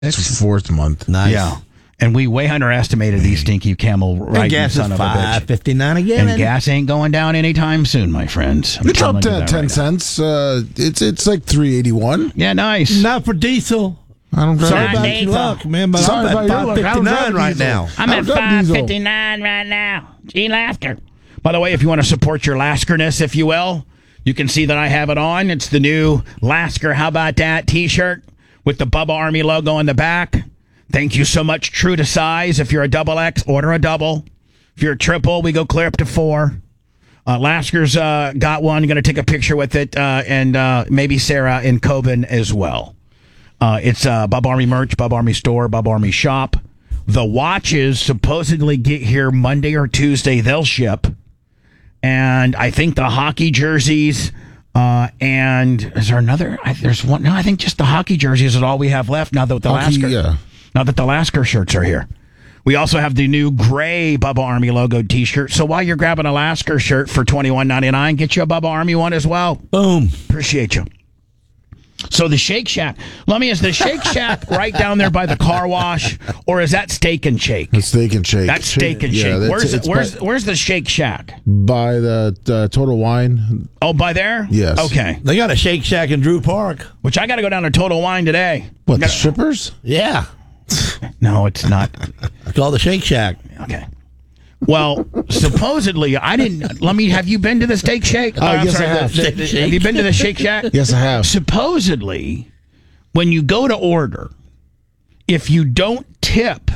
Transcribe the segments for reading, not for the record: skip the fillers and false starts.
It's fourth month. Nice. Yeah. And we way underestimated these stinky camel riding gas son is of a bitch. $5.59 again. And gas ain't going down anytime soon, my friends. I'm It's up telling you to that 10 right now. cents. It's like $3.81. Yeah, nice. Not for diesel. I don't Sorry know. about diesel. your luck, man. But Sorry I'm about your luck. at I don't $5.59 drive right diesel. now. I'm I at don't drive diesel. $5.59 right now. Gee, laughter. By the way, if you want to support your Laskerness, if you will, you can see that I have it on. It's the new Lasker How About That t-shirt with the Bubba Army logo on the back. Thank you so much. True to size. If you're a double X, order a double. If you're a triple, we go clear up to 4. Lasker's got one. Going to take a picture with it, and maybe Sarah and Coben as well. It's Bubba Army merch, Bubba Army store, Bubba Army shop. The watches supposedly get here Monday or Tuesday. They'll ship. And I think the hockey jerseys, and is there another? There's one. No, I think just the hockey jerseys is all we have left now that the Hockey, Lasker. yeah. Now that the Lasker shirts are here. We also have the new gray Bubba Army logo t-shirt. So while you're grabbing a Lasker shirt for $21.99, get you a Bubba Army one as well. Boom. Appreciate you. So the Shake Shack. Lummy, is the Shake Shack right down there by the car wash, or is that Steak and Shake? It's Steak and Shake. That's Steak and Yeah, Shake. that's- Where's the Shake Shack? by the Total Wine. Oh, by there? Yes. Okay. They got a Shake Shack in Drew Park. Which I got to go down to Total Wine today. What, the Gotta- strippers? Yeah. No, it's not. It's called the Shake Shack. Okay. Well, supposedly, I didn't. Let me. Have you been to the Steak Shake? I'm yes, I have. Have you been to the Shake Shack? Yes, I have. Supposedly, when you go to order, if you don't tip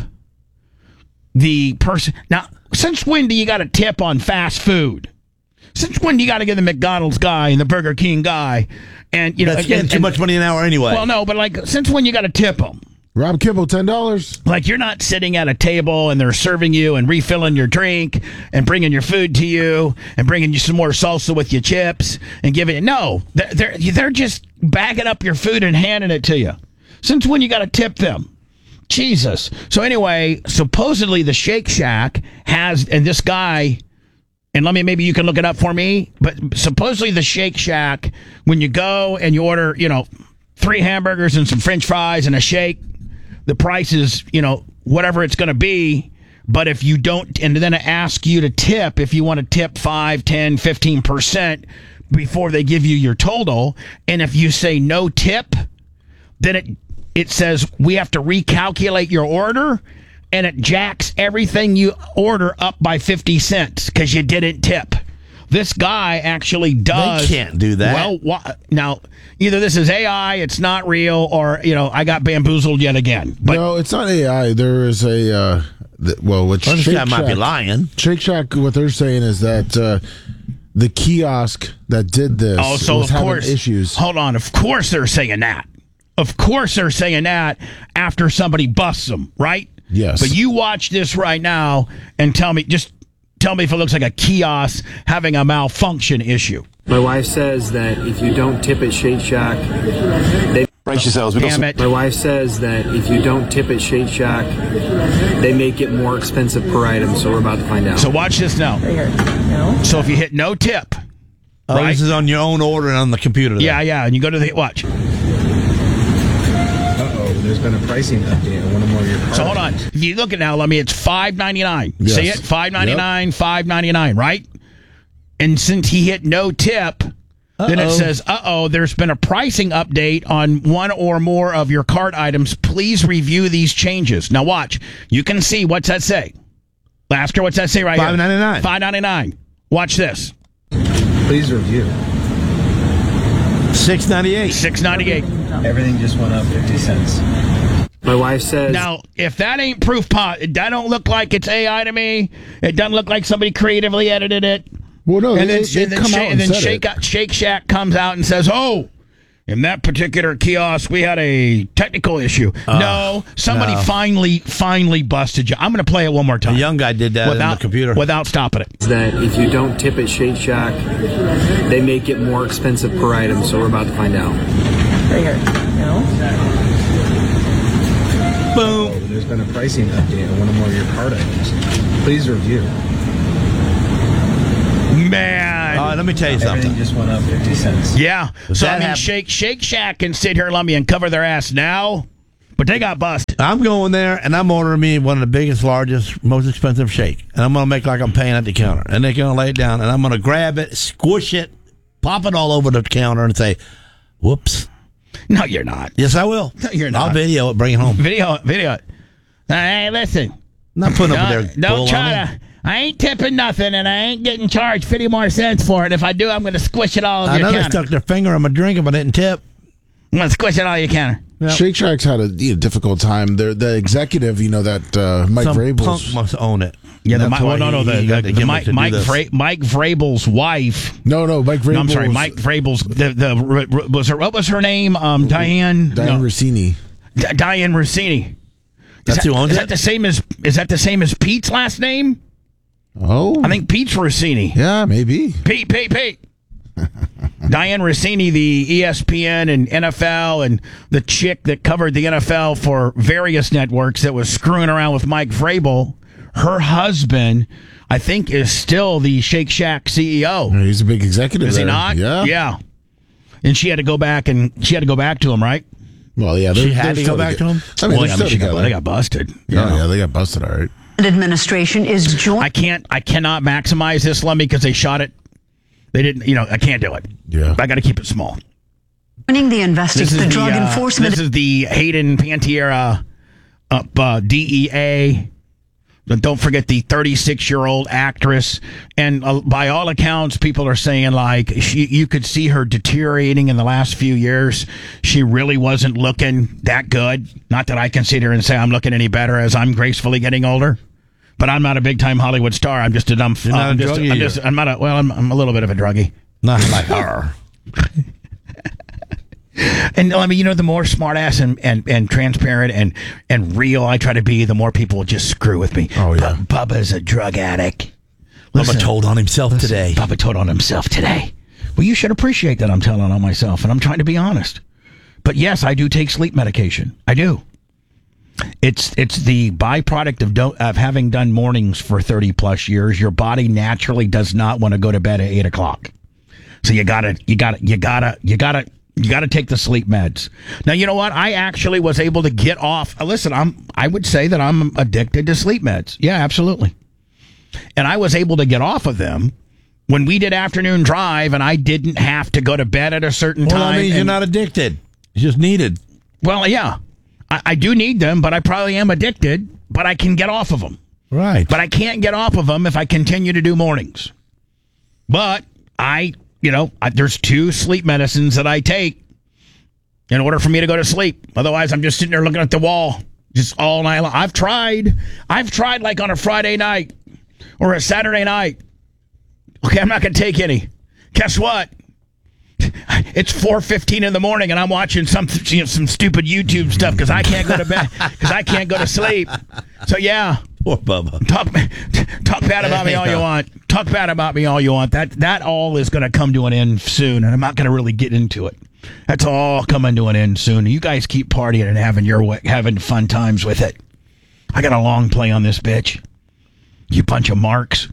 the person. Now, since when do you got to tip on fast food? Since when do you got to give the McDonald's guy and the Burger King guy? And you know, That's getting too much money an hour anyway. Well, no, but like, since when you got to tip them? Rob Kibble, $10. Like, you're not sitting at a table and they're serving you and refilling your drink and bringing your food to you and bringing you some more salsa with your chips and giving it. No, they're just bagging up your food and handing it to you. Since when you got to tip them? Jesus. So anyway, supposedly the Shake Shack has, and this guy, and maybe you can look it up for me, but supposedly the Shake Shack, when you go and you order, 3 hamburgers and some French fries and a shake, the price is, whatever it's going to be. But if you don't, and then ask you to tip, if you want to tip 5, 10, 15% before they give you your total. And if you say no tip, then it says we have to recalculate your order, and it jacks everything you order up by 50 cents because you didn't tip. This guy actually does. They can't do that. Well, now, either this is AI, it's not real, or, I got bamboozled yet again. But No, it's not AI. There is a, what This Shake guy might be Shack, lying. Shake Shack, what they're saying is that the kiosk that did this so was of having course, issues. hold on. Of course they're saying that. Of course they're saying that after somebody busts them, right? Yes. But you watch this right now and tell me if it looks like a kiosk having a malfunction issue. My wife says that if you don't tip at Shake Shack, they Brace yourselves. Damn it. My wife says that if you don't tip at Shake Shack, they make it more expensive per item, so we're about to find out. So watch this now. So if you hit no tip, Oh, right? this is on your own order and on the computer. There. Yeah, and you go to the watch. There's been a pricing update on one or more of your cards. So hold on. If you look at now, it's $5.99. Yes. See it? $5.99, $5.99, right? And since he hit no tip, then it says, there's been a pricing update on one or more of your cart items. Please review these changes. Now watch. You can see, what's that say? Lasker, what's that say right here? $5.99. $5.99. Watch this. Please review. $6.98. $6.98. Everything just went up 50 cents. My wife says... Now, if that ain't proof that don't look like it's AI to me, it doesn't look like somebody creatively edited it. Well, no, And then, they've come out and said it. Shake Shack comes out and says, in that particular kiosk, we had a technical issue. No, somebody finally busted you. I'm going to play it one more time. A young guy did that in the computer. Without stopping it. that if you don't tip at Shake Shack, they make it more expensive per item, so we're about to find out. Boom. There's been a pricing update on one or more of your card items. Please review. Man. Let me tell you Everything something. just went up 50 cents. Yeah. Does So, that happen? Shake Shack can sit here, and cover their ass now. But they got busted. I'm going there, and I'm ordering me one of the biggest, largest, most expensive shake. And I'm going to make like I'm paying at the counter. And they're going to lay it down, and I'm going to grab it, squish it, pop it all over the counter, and say, whoops. No, you're not. Yes, I will. No, you're not. I'll video it, bring it home. Video it. Hey, listen. Not putting up with their Don't bull try on me. to. I ain't tipping nothing, and I ain't getting charged 50 more cents for it. If I do, I'm going to squish it all over I your know they counter. stuck their finger in my drink, but I didn't tip. I'm going to squish it all your counter. Yep. Shake Shack's had a difficult time. The executive, that Mike Some Vrabel's. punk must own it. Yeah, That's why he got the gimmick to do Mike this. Mike Vrabel's wife. No, Mike Vrabel. No, I'm sorry, Mike Vrabel's. What was her name? Diane. Diane Rossini. Diane Rossini. That's who owns Is it? that the same as Pete's last name? Oh, I think Pete's Rossini. yeah, maybe. Pete. Diane Rossini, the ESPN and NFL, and the chick that covered the NFL for various networks that was screwing around with Mike Vrabel. Her husband, I think, is still the Shake Shack CEO. He's a big executive. Is he there. not? Yeah. Yeah. And she had to go back to him, right? Well, yeah. She had to go still back to him? I mean, Well, they're still together. they got busted. Yeah, they got busted. All right. Administration is I cannot maximize this, Lummy, because they shot it. They didn't, I can't do it. Yeah. I got to keep it small. joining the investigation. The Drug Enforcement. This is the Hayden Panettiere DEA. But don't forget the 36-year-old actress. And by all accounts, people are saying, like, you could see her deteriorating in the last few years. She really wasn't looking that good. Not that I can sit here and say I'm looking any better as I'm gracefully getting older. But I'm not a big-time Hollywood star. I'm just a dumb... You're not a druggie. I'm a little bit of a druggie. Not like her. And I mean, the more smartass and transparent and real I try to be, the more people will just screw with me. Oh, yeah. Bubba's a drug addict. Bubba told on himself today. Bubba told on himself today. Well, you should appreciate that I'm telling on myself, and I'm trying to be honest. But yes, I do take sleep medication. I do. It's the byproduct of having done mornings for 30 plus years. Your body naturally does not want to go to bed at 8 o'clock. So you gotta take the sleep meds. Now, you know what? I actually was able to get off. Listen, I would say that I'm addicted to sleep meds. Yeah, absolutely. And I was able to get off of them when we did afternoon drive, and I didn't have to go to bed at a certain time. Well, I mean, you're not addicted. It's just needed. Well, yeah. I do need them, but I probably am addicted, but I can get off of them. Right. But I can't get off of them if I continue to do mornings. But there's 2 sleep medicines that I take in order for me to go to sleep. Otherwise, I'm just sitting there looking at the wall just all night long. I've tried like on a Friday night or a Saturday night. Okay, I'm not going to take any. Guess what? It's 4:15 in the morning, and I'm watching some stupid YouTube stuff because I can't go to bed because I can't go to sleep. So yeah, Poor Bubba. talk bad about me all you want. Talk bad about me all you want. That all is going to come to an end soon, and I'm not going to really get into it. That's all coming to an end soon. You guys keep partying and having fun times with it. I got a long play on this bitch. You bunch of marks.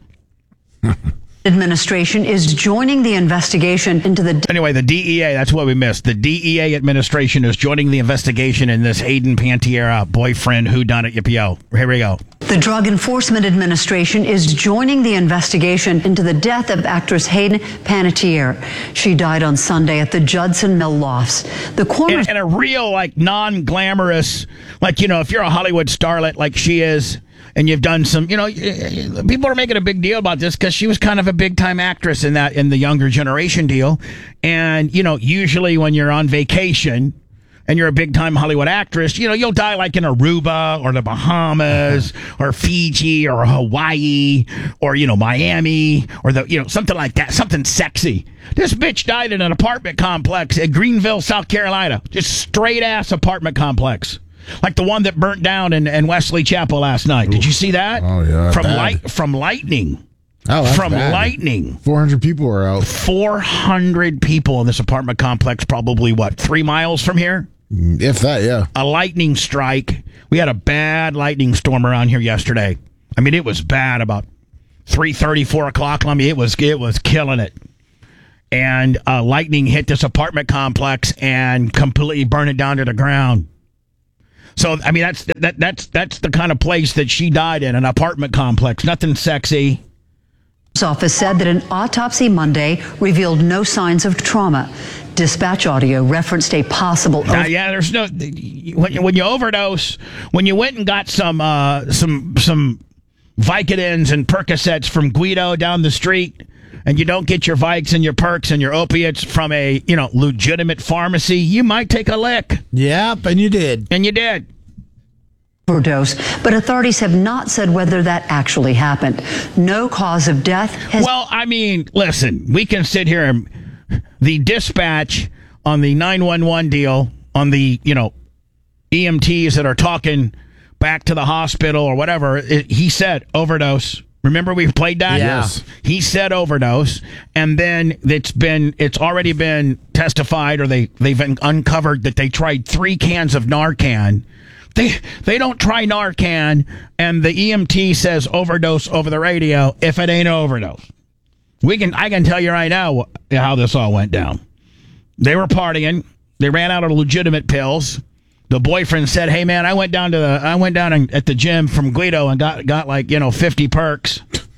Administration is joining the investigation into the. Anyway, the DEA, that's what we missed. The DEA administration is joining the investigation in this Hayden Panettiere boyfriend whodunit yippee-yo. Here we go. The Drug Enforcement Administration is joining the investigation into the death of actress Hayden Panettiere. She died on Sunday at the Judson Mill Lofts. The coroner. And a real, non-glamorous, if you're a Hollywood starlet like she is, and you've done some, people are making a big deal about this because she was kind of a big-time actress in the younger generation deal. And, usually when you're on vacation and you're a big-time Hollywood actress, you'll die like in Aruba or the Bahamas or Fiji or Hawaii or, Miami or something like that, something sexy. This bitch died in an apartment complex at Greenville, South Carolina. Just straight-ass apartment complex. Like the one that burnt down in Wesley Chapel last night. Did you see that? Oh, yeah. From lightning. Oh, that's From bad. lightning. 400 people were out. 400 people in this apartment complex, probably, 3 miles from here? If that, yeah. A lightning strike. We had a bad lightning storm around here yesterday. I mean, it was bad about 3:30, 4 o'clock. I mean, it was killing it. And lightning hit this apartment complex and completely burned it down to the ground. So I mean, that's the kind of place that she died in, an apartment complex. Nothing sexy. Office said that an autopsy Monday revealed no signs of trauma. Dispatch audio referenced a possible. There's no when you overdose. When you went and got some Vicodins and Percocets from Guido down the street, and you don't get your Vikes and your Perks and your opiates from a legitimate pharmacy, you might take a lick. Yep, and you did. And you did. Overdose, but authorities have not said whether that actually happened. No cause of death has. Well, I mean, listen, we can sit here and the dispatch on the 911 deal on the EMTs that are talking back to the hospital or whatever. He said overdose. Remember we played that? Yes. He said overdose, and then it's already been testified, or they've uncovered that they tried 3 cans of Narcan. They don't try Narcan, and the EMT says overdose over the radio if it ain't overdose. I can tell you right now how this all went down. They were partying. They ran out of legitimate pills. The boyfriend said, "Hey man, I went down at the gym from Guido and got like 50 perks.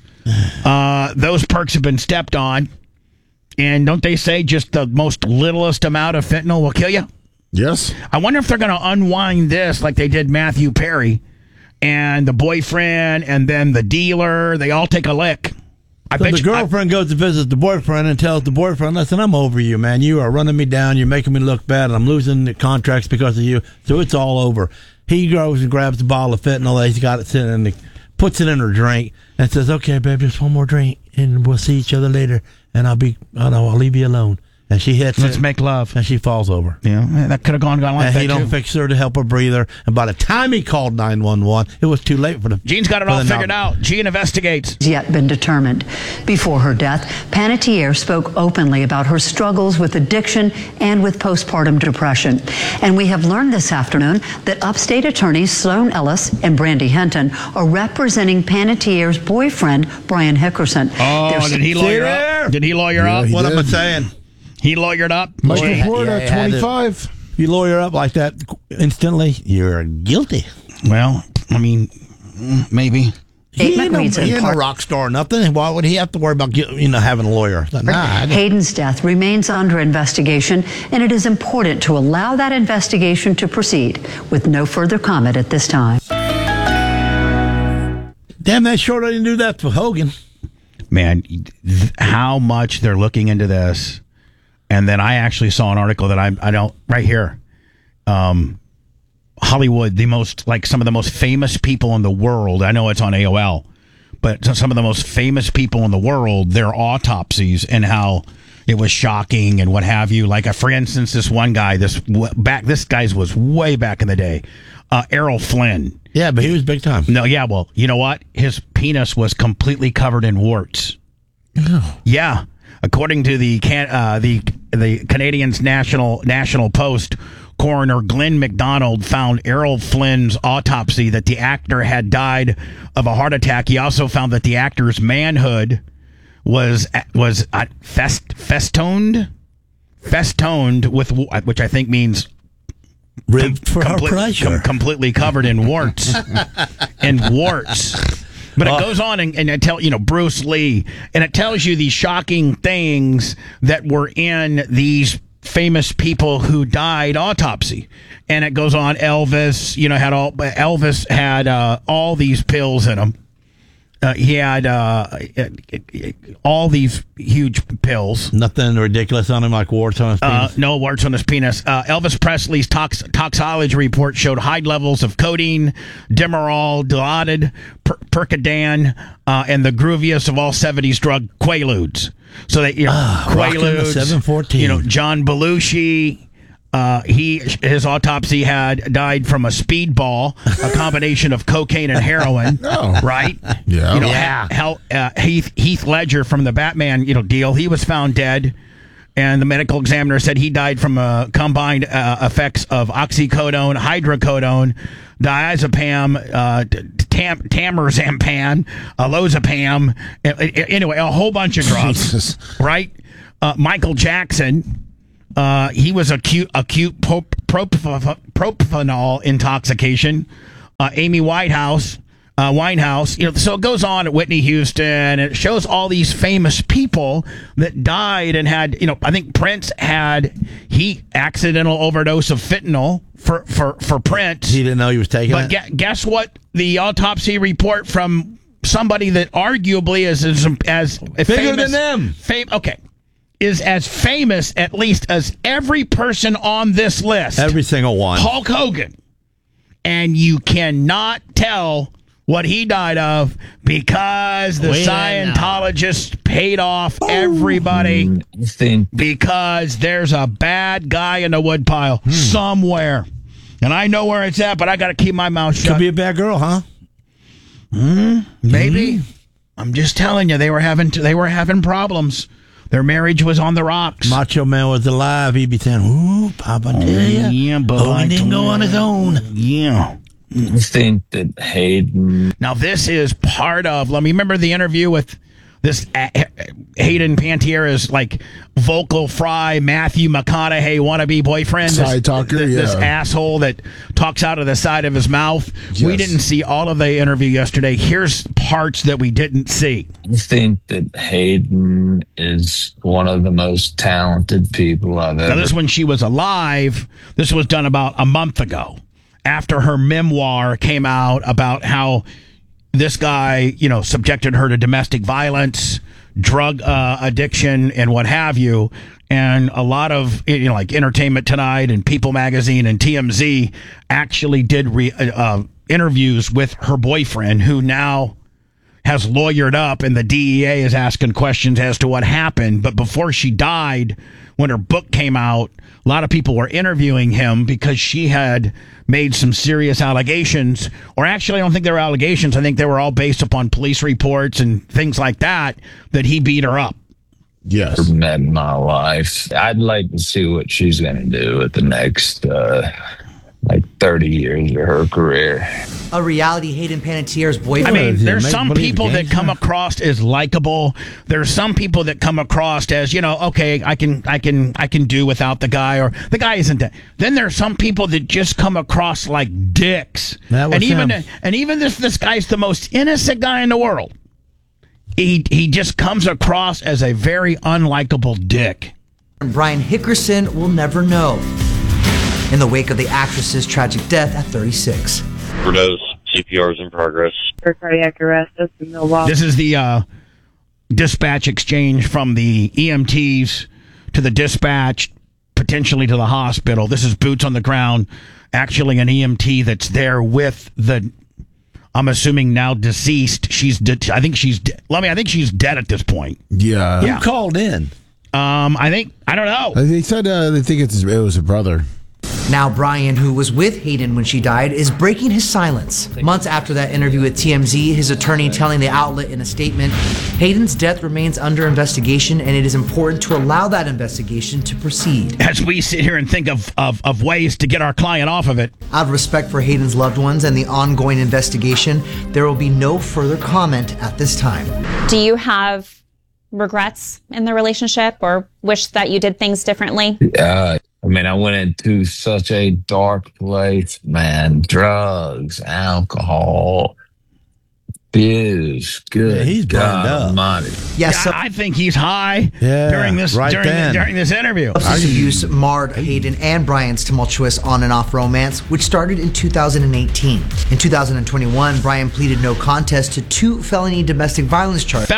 Those perks have been stepped on, and don't they say just the most littlest amount of fentanyl will kill you?" Yes. I wonder if they're going to unwind this like they did Matthew Perry, and the boyfriend and then the dealer. They all take a lick. So the girlfriend goes to visit the boyfriend and tells the boyfriend, "Listen, I'm over you, man. You are running me down. You're making me look bad. And I'm losing the contracts because of you. So it's all over." He goes and grabs a bottle of fentanyl. He's got it sitting in puts it in her drink and says, "Okay, babe, just one more drink, and we'll see each other later. And I'll leave you alone." And she hits Let's make love. And she falls over. Yeah, that could have gone like and that, he don't fix her to help her breathe her. And by the time he called 911, it was too late for the... Gene's got it all figured out. Gene investigates. Yet been determined. Before her death, Panettiere spoke openly about her struggles with addiction and with postpartum depression. And we have learned this afternoon that upstate attorneys Sloan Ellis and Brandy Henton are representing Panettiere's boyfriend, Brian Hickerson. Oh, did he lawyer up? Did he lawyer up? What am I saying? He lawyered up? Michael Porter, 25. You lawyer up like that instantly, you're guilty. Well, I mean, maybe. He ain't a rock star or nothing. Why would he have to worry about having a lawyer? Hayden's death remains under investigation, and it is important to allow that investigation to proceed with no further comment at this time. Damn, they sure didn't do that for Hogan. Man, how much they're looking into this. And then I actually saw an article that I don't right here. Hollywood, some of the most famous people in the world. I know it's on AOL, but some of the most famous people in the world, their autopsies and how it was shocking and what have you. Like, for instance, this one guy, this guy's was way back in the day, Errol Flynn. Yeah, but he was big time. No, yeah, well, you know what? His penis was completely covered in warts. Oh. Yeah. According to the Canadian's National Post, coroner Glenn McDonald found Errol Flynn's autopsy that the actor had died of a heart attack. He also found that the actor's manhood was festooned with, which I think means ribbed for her pleasure, completely covered in warts But it goes on and it tells, Bruce Lee, and it tells you these shocking things that were in these famous people who died autopsy. And it goes on. Elvis, Elvis had all these pills in him. He had all these huge pills. Nothing ridiculous on him, like warts on his penis? No warts on his penis. Elvis Presley's toxicology report showed high levels of codeine, Demerol, Dilaudid, Percodan, and the grooviest of all 70s drug, Quaaludes. So that, Quaaludes, 714. John Belushi... his autopsy had died from a speedball, a combination of cocaine and heroin. Oh. Right? Yeah. Heath Ledger from the Batman, deal. He was found dead, and the medical examiner said he died from combined effects of oxycodone, hydrocodone, diazepam, tamoxifen, lozapam. Anyway, a whole bunch of drugs. Jesus. Right? Michael Jackson. He was acute propofol intoxication. Amy Winehouse. So it goes on at Whitney Houston, and it shows all these famous people that died and had, I think Prince had accidental overdose of fentanyl for Prince. He didn't know he was taking it. But guess what? The autopsy report from somebody that arguably is as bigger famous, than them. Is as famous at least as every person on this list. Every single one. Hulk Hogan. And you cannot tell what he died of because the Scientologists paid off everybody because there's a bad guy in the woodpile somewhere. And I know where it's at, but I got to keep my mouth shut. Could be a bad girl, huh? Maybe. I'm just telling you, they were having problems. Their marriage was on the rocks. Macho Man was alive. He'd be saying, "Ooh, Papa, tell ya, yeah, but Hogan didn't go on his own." Yeah. I think that Hayden. Now, this is part of. Let me remember the interview with this Hayden Panettiera's vocal fry Matthew McConaughey wannabe boyfriend. Side talker, this asshole that talks out of the side of his mouth. Yes. We didn't see all of the interview yesterday. Here's parts that we didn't see. I think that Hayden is one of the most talented people I've ever. Now, this is when she was alive. This was done about a month ago, after her memoir came out about how this guy, subjected her to domestic violence, drug addiction, and what have you. And a lot of, Entertainment Tonight and People Magazine and TMZ actually did interviews with her boyfriend, who now has lawyered up, and the DEA is asking questions as to what happened. But before she died, when her book came out, a lot of people were interviewing him because she had made some serious allegations. Or actually, I don't think they were allegations. I think they were all based upon police reports and things like that he beat her up. Yes. Met in my life. I'd like to see what she's going to do with the next 30 years of her career. A reality Hayden Panettiere's boyfriend. I mean, there's some people that come across as likable. There's some people that come across as, okay, I can do without the guy, or the guy isn't that. Then there's some people that just come across like dicks. And even this guy's the most innocent guy in the world. He just comes across as a very unlikable dick. Brian Hickerson will never know. In the wake of the actress's tragic death at 36. Overdose, CPR is in progress. For cardiac arrest, just in Milwaukee. This is the dispatch exchange from the EMTs to the dispatch, potentially to the hospital. This is boots on the ground, actually an EMT that's there with the, I'm assuming now deceased. I think she's dead at this point. Yeah. Who called in? I don't know. They said they think it was a brother. Now Brian, who was with Hayden when she died, is breaking his silence. Months after that interview with TMZ, his attorney telling the outlet in a statement, Hayden's death remains under investigation, and it is important to allow that investigation to proceed. As we sit here and think of ways to get our client off of it. Out of respect for Hayden's loved ones and the ongoing investigation, there will be no further comment at this time. Do you have regrets in the relationship or wish that you did things differently? I went into such a dark place, man. Drugs, alcohol, booze. Good. Yeah, he's burned up. Almighty. Yes, I think he's high during this interview. Substance abuse marred Hayden and Brian's tumultuous on and off romance, which started in 2018. In 2021, Brian pleaded no contest to 2 felony domestic violence charges.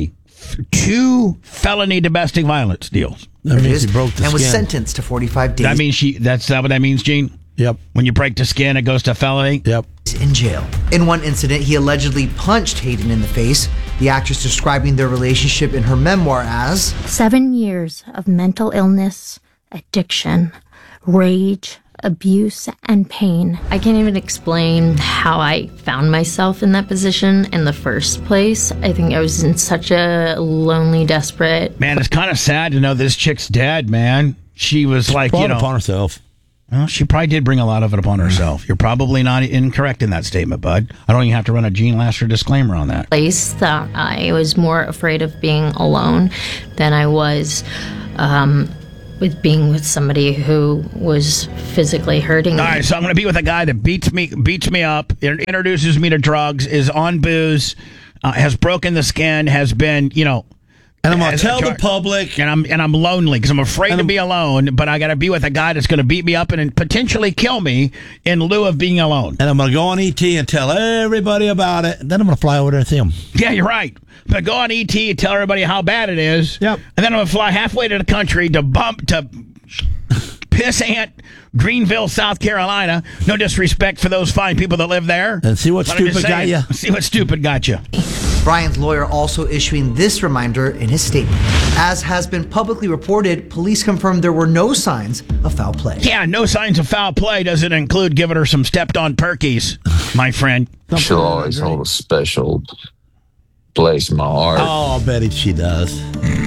2 felony domestic violance deals. That means he broke the skin. And was sentenced to 45 days. That's what that means, Gene? Yep. When you break the skin, it goes to felony? Yep. In jail. In one incident, he allegedly punched Hayden in the face, the actress describing their relationship in her memoir as 7 years of mental illness, addiction, rage, abuse, and pain. I can't even explain how I found myself in that position in the first place. I think I was in such a lonely, desperate... Man, it's kind of sad to know this chick's dead, man. She was brought upon herself. Well, she probably did bring a lot of it upon herself. You're probably not incorrect in that statement, bud. I don't even have to run a Gene Lasser disclaimer on that. Place that I was more afraid of being alone than I was with being with somebody who was physically hurting me. All right, so I'm going to be with a guy that beats me up, introduces me to drugs, is on booze, has broken the skin, has been, and I'm going to tell the public. And I'm lonely because I'm afraid to be alone, but I got to be with a guy that's going to beat me up and potentially kill me in lieu of being alone. And I'm going to go on ET and tell everybody about it, and then I'm going to fly over there and see him. Yeah, you're right. But go on ET and tell everybody how bad it is. Yep. And then I'm going to fly halfway to the country to Pissant, Greenville, South Carolina. No disrespect for those fine people that live there. And see what stupid got you. See what stupid got you. Brian's lawyer also issuing this reminder in his statement. As has been publicly reported, police confirmed there were no signs of foul play. Yeah, no signs of foul play doesn't include giving her some stepped-on perkies, my friend. She'll always hold a special place in my heart. Oh, I bet she does.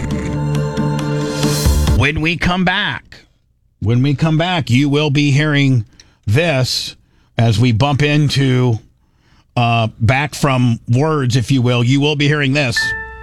When we come back, you will be hearing this as we bump into back from words, if you will. You will be hearing this.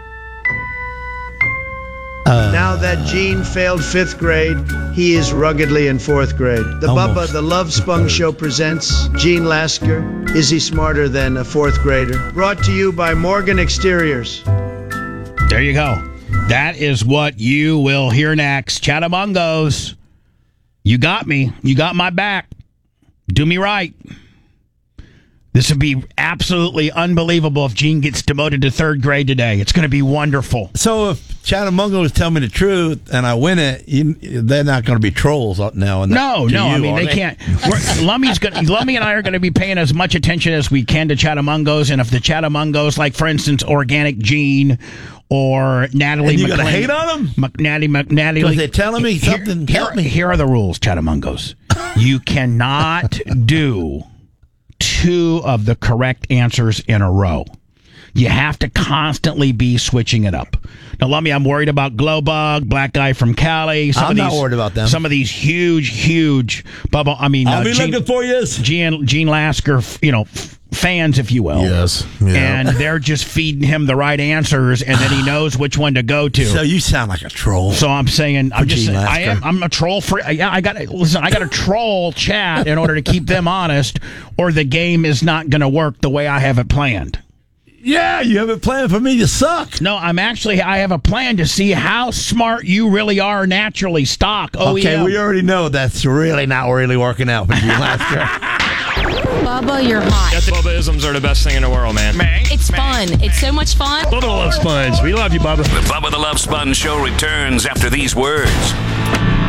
Now that Gene failed 5th grade, he is ruggedly in 4th grade. The Bubba the Love Spunk Show presents Gene Lasker. Is he smarter than a 4th grader? Brought to you by Morgan Exteriors. There you go. That is what you will hear next. Chattamungos, you got me. You got my back. Do me right. This would be absolutely unbelievable if Gene gets demoted to 3rd grade today. It's going to be wonderful. So if Chattamungos tell me the truth and I win it, they're not going to be trolls now. No. I mean, they can't. Lummy and I are going to be paying as much attention as we can to Chattamungos. And if the Chattamungos, like, for instance, Organic Gene or Natalie and you're McClain. Going to hate on them? Natalie. Because they're telling me something. Help me. Here are the rules, Chattamungos. You cannot do 2 of the correct answers in a row. You have to constantly be switching it up. Now, Lummy, I'm worried about Glowbug, Black Guy from Cali. I'm not worried about them. Some of these huge bubble. I mean, I'll be looking for you. Gene Lasker, fans, if you will. Yes. Yeah. And they're just feeding him the right answers, and then he knows which one to go to. So you sound like a troll. So I'm saying, I'm a troll for. Yeah, I got to troll chat in order to keep them honest, or the game is not going to work the way I have it planned. Yeah, you have a plan for me to suck. No, I have a plan to see how smart you really are naturally. Stock OEM. Okay, we already know that's really not really working out for you, Lasker. Bubba, you're hot. Bubba-isms are the best thing in the world, man. It's fun. It's so much fun. Bubba the Love Sponge. We love you, Bubba. The Bubba the Love Sponge Show returns after these words.